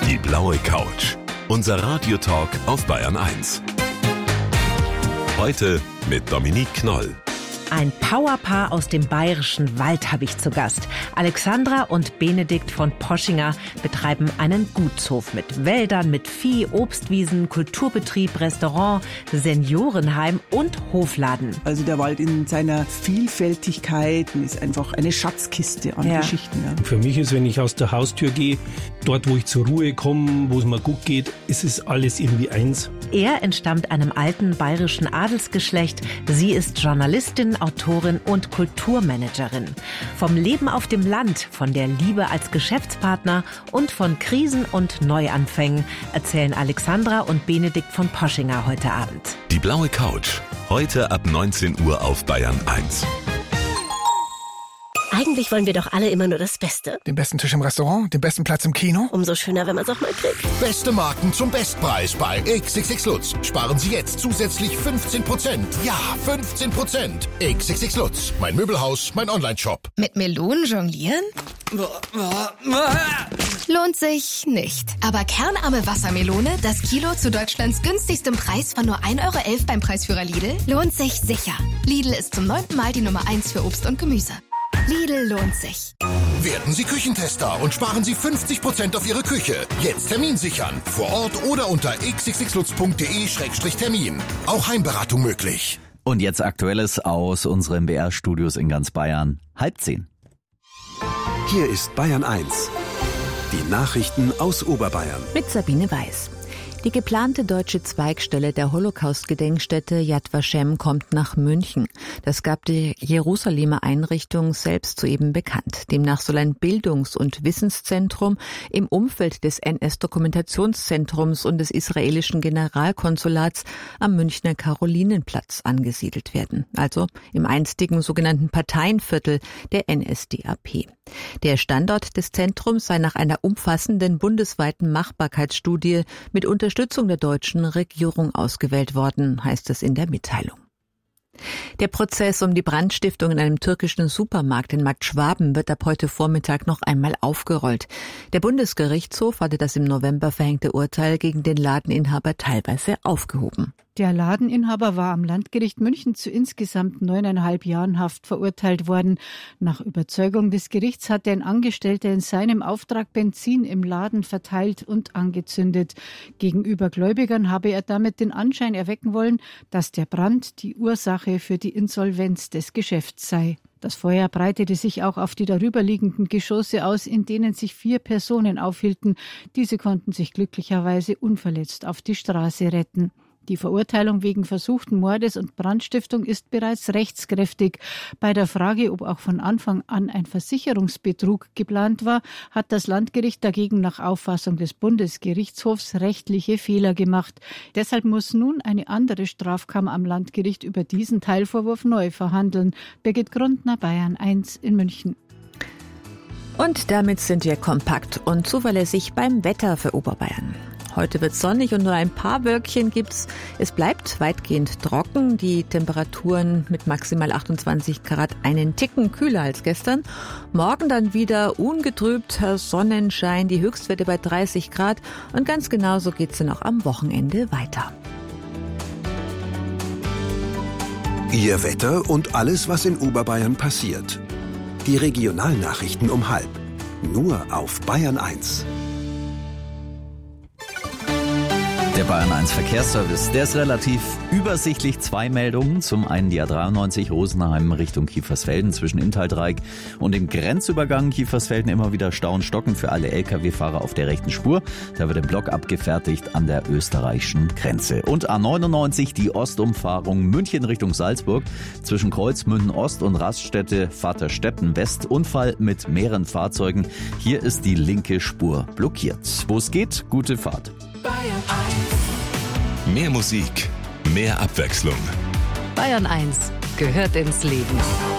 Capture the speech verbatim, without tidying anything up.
Die blaue Couch. Unser Radiotalk auf Bayern eins. Heute mit Dominique Knoll. Ein Powerpaar aus dem bayerischen Wald habe ich zu Gast. Alexandra und Benedikt von Poschinger betreiben einen Gutshof mit Wäldern, mit Vieh, Obstwiesen, Kulturbetrieb, Restaurant, Seniorenheim und Hofladen. Also der Wald in seiner Vielfältigkeit ist einfach eine Schatzkiste an Ja. Geschichten. Ja. Für mich ist, wenn ich aus der Haustür gehe, dort wo ich zur Ruhe komme, wo es mir gut geht, ist es alles irgendwie eins. Er entstammt einem alten bayerischen Adelsgeschlecht. Sie ist Journalistin, Autorin und Kulturmanagerin. Vom Leben auf dem Land, von der Liebe als Geschäftspartner und von Krisen und Neuanfängen erzählen Alexandra und Benedikt von Poschinger heute Abend. Die blaue Couch. Heute ab neunzehn Uhr auf Bayern eins. Eigentlich wollen wir doch alle immer nur das Beste. Den besten Tisch im Restaurant, den besten Platz im Kino. Umso schöner, wenn man es auch mal kriegt. Beste Marken zum Bestpreis bei X X X Lutz. Sparen Sie jetzt zusätzlich fünfzehn Prozent. Ja, fünfzehn Prozent. X X X Lutz. Mein Möbelhaus, mein Onlineshop. Mit Melonen jonglieren? Lohnt sich nicht. Aber kernarme Wassermelone, das Kilo zu Deutschlands günstigstem Preis von nur ein Euro elf beim Preisführer Lidl, lohnt sich sicher. Lidl ist zum neunten Mal die Nummer eins für Obst und Gemüse. Lidl lohnt sich. Werden Sie Küchentester und sparen Sie fünfzig Prozent auf Ihre Küche. Jetzt Termin sichern. Vor Ort oder unter x x x lutz punkt de Schrägstrich Termin. Auch Heimberatung möglich. Und jetzt Aktuelles aus unseren B R-Studios in ganz Bayern. Halb zehn. Hier ist Bayern eins. Die Nachrichten aus Oberbayern. Mit Sabine Weiß. Die geplante deutsche Zweigstelle der Holocaust-Gedenkstätte Yad Vashem kommt nach München. Das gab die Jerusalemer Einrichtung selbst soeben bekannt. Demnach soll ein Bildungs- und Wissenszentrum im Umfeld des N S-Dokumentationszentrums und des israelischen Generalkonsulats am Münchner Karolinenplatz angesiedelt werden. Also im einstigen sogenannten Parteienviertel der N S D A P. Der Standort des Zentrums sei nach einer umfassenden bundesweiten Machbarkeitsstudie mit Unterstützung der deutschen Regierung ausgewählt worden, heißt es in der Mitteilung. Der Prozess um die Brandstiftung in einem türkischen Supermarkt in Markt Schwaben wird ab heute Vormittag noch einmal aufgerollt. Der Bundesgerichtshof hatte das im November verhängte Urteil gegen den Ladeninhaber teilweise aufgehoben. Der Ladeninhaber war am Landgericht München zu insgesamt neuneinhalb Jahren Haft verurteilt worden. Nach Überzeugung des Gerichts hatte ein Angestellter in seinem Auftrag Benzin im Laden verteilt und angezündet. Gegenüber Gläubigern habe er damit den Anschein erwecken wollen, dass der Brand die Ursache für die Insolvenz des Geschäfts sei. Das Feuer breitete sich auch auf die darüberliegenden Geschosse aus, in denen sich vier Personen aufhielten. Diese konnten sich glücklicherweise unverletzt auf die Straße retten. Die Verurteilung wegen versuchten Mordes und Brandstiftung ist bereits rechtskräftig. Bei der Frage, ob auch von Anfang an ein Versicherungsbetrug geplant war, hat das Landgericht dagegen nach Auffassung des Bundesgerichtshofs rechtliche Fehler gemacht. Deshalb muss nun eine andere Strafkammer am Landgericht über diesen Teilvorwurf neu verhandeln. Birgit Grundner, Bayern eins in München. Und damit sind wir kompakt und zuverlässig beim Wetter für Oberbayern. Heute wird es sonnig und nur ein paar Wölkchen gibt's. Es bleibt weitgehend trocken. Die Temperaturen mit maximal achtundzwanzig Grad einen Ticken kühler als gestern. Morgen dann wieder ungetrübter Sonnenschein, die Höchstwerte bei dreißig Grad. Und ganz genauso geht's dann auch am Wochenende weiter. Ihr Wetter und alles, was in Oberbayern passiert. Die Regionalnachrichten um halb. Nur auf Bayern eins. Der Bayern eins Verkehrsservice, der ist relativ übersichtlich. Zwei Meldungen. Zum einen die A dreiundneunzig Rosenheim Richtung Kiefersfelden zwischen Inntal-Dreieck und dem Grenzübergang Kiefersfelden immer wieder Stau und Stocken für alle L K W-Fahrer auf der rechten Spur. Da wird ein Block abgefertigt an der österreichischen Grenze. Und A neunundneunzig die Ostumfahrung München Richtung Salzburg zwischen Kreuzmünden Ost und Raststätte Vaterstetten West. Unfall mit mehreren Fahrzeugen. Hier ist die linke Spur blockiert. Wo es geht, gute Fahrt. Bayern eins. Mehr Musik, mehr Abwechslung. Bayern eins gehört ins Leben.